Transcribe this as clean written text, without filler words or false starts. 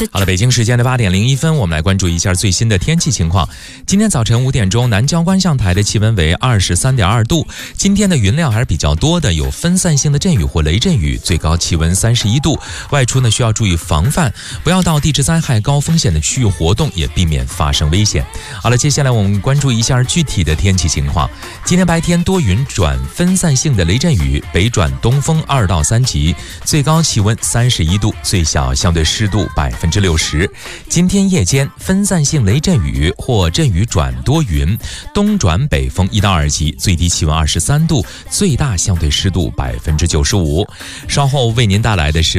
好了，北京时间的8点01分，我们来关注一下最新的天气情况。今天早晨5点钟，南郊观象台的气温为23.2度。今天的云量还是比较多的，有分散性的阵雨或雷阵雨，最高气温31度。外出呢需要注意防范，不要到地质灾害高风险的区域活动，也避免发生危险。好了，接下来我们关注一下具体的天气情况。今天白天多云转分散性的雷阵雨，北转东风2到3级，最高气温31度，最小相对湿度60%。今天夜间分散性雷阵雨或阵雨转多云，东转北风1到2级，最低气温23度，最大相对湿度95%。稍后为您带来的是